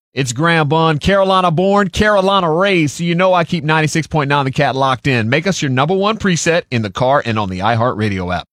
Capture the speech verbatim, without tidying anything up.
It's Graham Bunn, Carolina born, Carolina raised, so you know I keep ninety-six point nine The Cat locked in. Make us your number one preset in the car and on the iHeartRadio app.